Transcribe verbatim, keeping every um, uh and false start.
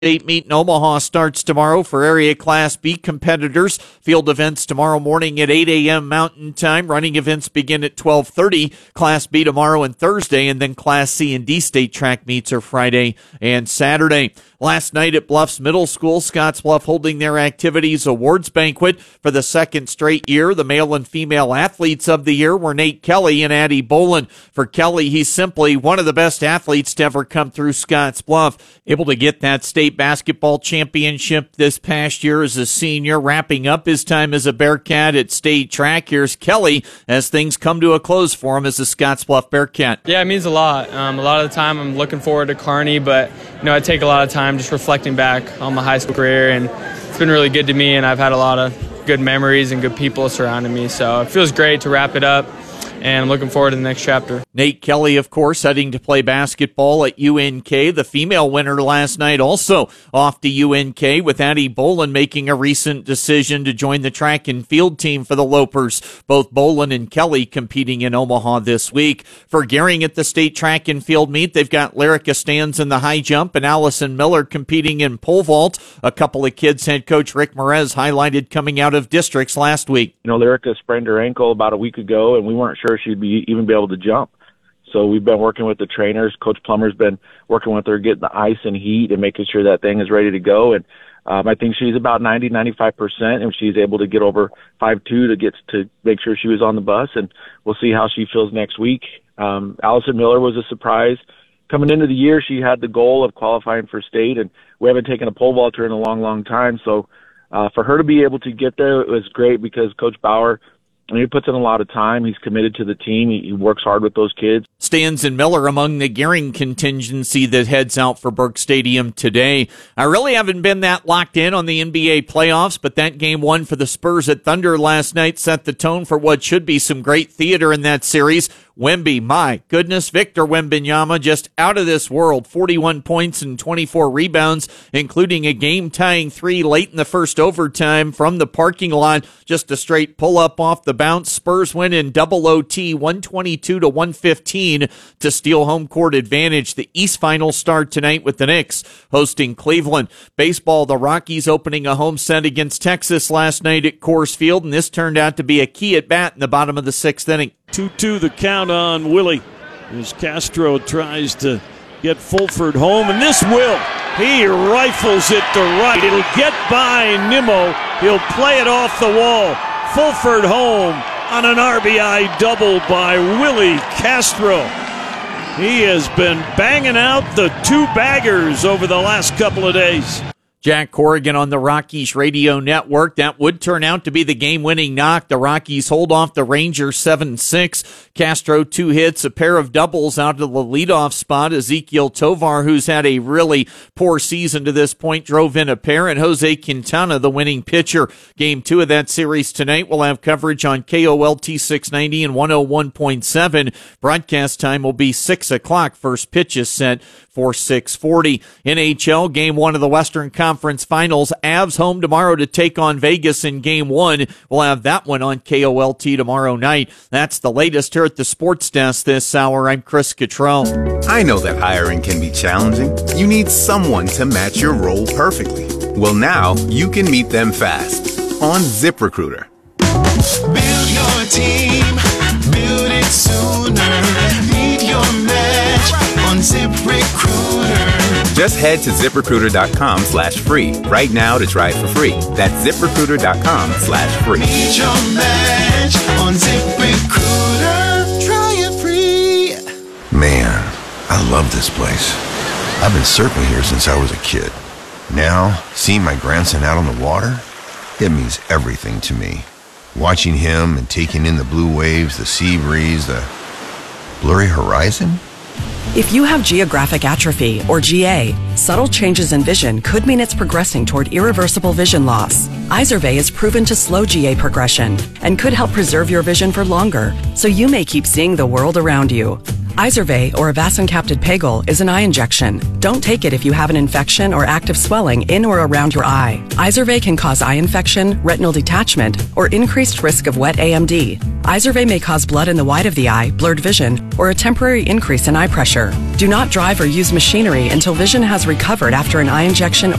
State meet in Omaha starts tomorrow for area Class B competitors. Field events tomorrow morning at eight a.m. Mountain Time. Running events begin at twelve thirty. Class B tomorrow and Thursday, and then Class C and D state track meets are Friday and Saturday. Last night at Bluffs Middle School, Scottsbluff holding their activities awards banquet for the second straight year. The male and female athletes of the year were Nate Kelly and Addie Bolin. For Kelly, he's simply one of the best athletes to ever come through Scottsbluff. Able to get that state basketball championship this past year as a senior, wrapping up his time as a Bearcat at state track. Here's Kelly as things come to a close for him as a Scottsbluff Bearcat. Yeah, it means a lot. Um, a lot of the time I'm looking forward to Kearney, but you know I take a lot of time just reflecting back on my high school career, and it's been really good to me, and I've had a lot of good memories and good people surrounding me, so it feels great to wrap it up, and I'm looking forward to the next chapter. Nate Kelly, of course, heading to play basketball at U N K. The female winner last night also off to U N K, with Addie Bolin making a recent decision to join the track and field team for the Lopers. Both Bolin and Kelly competing in Omaha this week. For Gering at the state track and field meet, they've got Lyrica Stands in the high jump and Allison Miller competing in pole vault. A couple of kids head coach Rick Merez highlighted coming out of districts last week. You know, Lyrica sprained her ankle about a week ago, and we weren't sure she'd be even be able to jump. So we've been working with the trainers. Coach Plummer's been working with her, getting the ice and heat and making sure that thing is ready to go. And um, I think she's about ninety, ninety-five percent, and she's able to get over five two to get to make sure she was on the bus. And we'll see how she feels next week. Um, Allison Miller was a surprise. Coming into the year, she had the goal of qualifying for state, and we haven't taken a pole vaulter in a long, long time. So uh, for her to be able to get there, it was great because Coach Bauer, I mean, he puts in a lot of time. He's committed to the team. He, he works hard with those kids. Stands and Miller among the Gering contingency that heads out for Burke Stadium today. I really haven't been that locked in on the N B A playoffs, but that game one for the Spurs at Thunder last night set the tone for what should be some great theater in that series. Wemby, my goodness, Victor Wembanyama, just out of this world. forty-one points and twenty-four rebounds, including a game-tying three late in the first overtime from the parking lot. Just a straight pull-up off the bounce. Spurs win in double O T, one twenty-two to one fifteen to steal home court advantage. The East Finals start tonight with the Knicks hosting Cleveland. Baseball, the Rockies opening a home set against Texas last night at Coors Field, and this turned out to be a key at bat in the bottom of the sixth inning. two two the count on Willie as Castro tries to get Fulford home, and this will. He rifles it to right. It'll get by Nimmo. He'll play it off the wall. Fulford home on an R B I double by Willie Castro. He has been banging out the two baggers over the last couple of days. Jack Corrigan on the Rockies radio network. That would turn out to be the game-winning knock. The Rockies hold off the Rangers seven six. Castro, two hits, a pair of doubles out of the leadoff spot. Ezekiel Tovar, who's had a really poor season to this point, drove in a pair, and Jose Quintana, the winning pitcher. Game two of that series tonight. We'll have coverage on K O L T six ninety and one oh one point seven. Broadcast time will be six o'clock. First pitch is set for six forty. N H L, game one of the Western Conference Finals. Avs home tomorrow to take on Vegas in game one. We'll have that one on K O L T tomorrow night. That's the latest here at the Sports Desk this hour. I'm Chris Cottrell. I know that hiring can be challenging. You need someone to match your role perfectly. Well, now you can meet them fast on ZipRecruiter. Build your team, build it sooner. Meet your match on ZipRecruiter. Just head to ZipRecruiter.com slash free right now to try it for free. That's ZipRecruiter.com slash free. Meet your match on ZipRecruiter. Try it free. Man, I love this place. I've been surfing here since I was a kid. Now, seeing my grandson out on the water, it means everything to me. Watching him and taking in the blue waves, the sea breeze, the blurry horizon. If you have geographic atrophy, or G A, subtle changes in vision could mean it's progressing toward irreversible vision loss. Izervay is proven to slow G A progression and could help preserve your vision for longer, so you may keep seeing the world around you. Izervay, or avacincaptad pegol, is an eye injection. Don't take it if you have an infection or active swelling in or around your eye. Izervay can cause eye infection, retinal detachment, or increased risk of wet A M D. Izervay may cause blood in the white of the eye, blurred vision, or a temporary increase in eye pressure. Do not drive or use machinery until vision has recovered after an eye injection